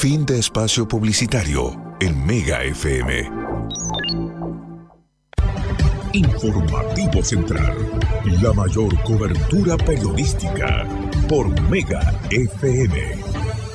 Fin de espacio publicitario en Mega FM. Informativo Central, la mayor cobertura periodística por Mega FM.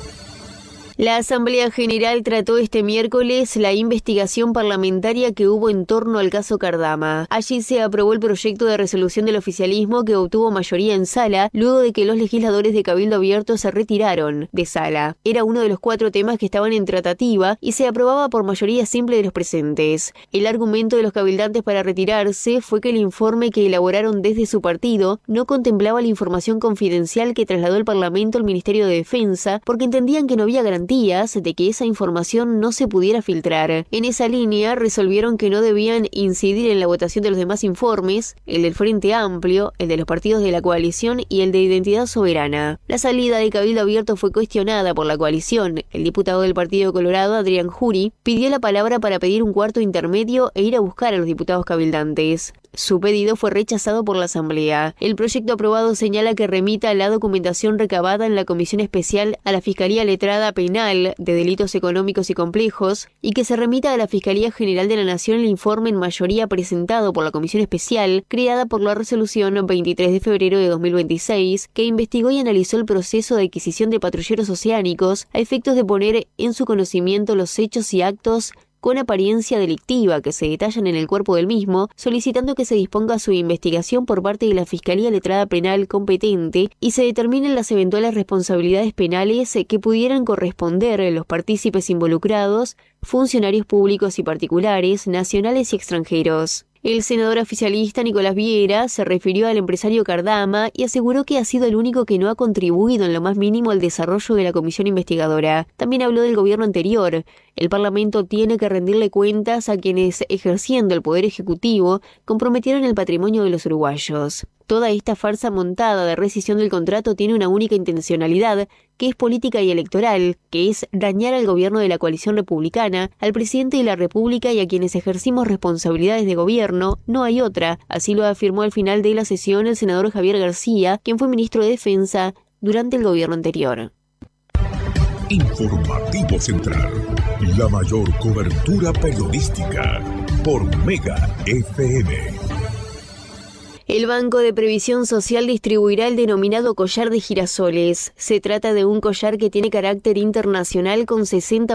La Asamblea General trató este miércoles la investigación parlamentaria que hubo en torno al caso Cardama. Allí se aprobó el proyecto de resolución del oficialismo que obtuvo mayoría en sala luego de que los legisladores de Cabildo Abierto se retiraron de sala. Era uno de los 4 temas que estaban en tratativa y se aprobaba por mayoría simple de los presentes. El argumento de los cabildantes para retirarse fue que el informe que elaboraron desde su partido no contemplaba la información confidencial que trasladó el Parlamento al Ministerio de Defensa porque entendían que no había garantías de que esa información no se pudiera filtrar. En esa línea resolvieron que no debían incidir en la votación de los demás informes, el del Frente Amplio, el de los partidos de la coalición y el de Identidad Soberana. La salida de Cabildo Abierto fue cuestionada por la coalición. El diputado del Partido Colorado, Adrián Jury, pidió la palabra para pedir un cuarto intermedio e ir a buscar a los diputados cabildantes. Su pedido fue rechazado por la Asamblea. El proyecto aprobado señala que remita la documentación recabada en la Comisión Especial a la Fiscalía Letrada Penal de Delitos Económicos y Complejos y que se remita a la Fiscalía General de la Nación el informe en mayoría presentado por la Comisión Especial creada por la Resolución 23 de febrero de 2026 que investigó y analizó el proceso de adquisición de patrulleros oceánicos a efectos de poner en su conocimiento los hechos y actos con apariencia delictiva que se detallan en el cuerpo del mismo, solicitando que se disponga su investigación por parte de la Fiscalía Letrada Penal competente y se determinen las eventuales responsabilidades penales que pudieran corresponder a los partícipes involucrados, funcionarios públicos y particulares, nacionales y extranjeros. El senador oficialista Nicolás Viera se refirió al empresario Cardama y aseguró que ha sido el único que no ha contribuido en lo más mínimo al desarrollo de la comisión investigadora. También habló del gobierno anterior. El Parlamento tiene que rendirle cuentas a quienes, ejerciendo el poder ejecutivo, comprometieron el patrimonio de los uruguayos. Toda esta farsa montada de rescisión del contrato tiene una única intencionalidad, que es política y electoral, que es dañar al gobierno de la coalición republicana, al presidente de la República y a quienes ejercimos responsabilidades de gobierno, no hay otra. Así lo afirmó al final de la sesión el senador Javier García, quien fue ministro de Defensa durante el gobierno anterior. Informativo Central, la mayor cobertura periodística por Mega FM. El Banco de Previsión Social distribuirá el denominado collar de girasoles. Se trata de un collar que tiene carácter internacional con 60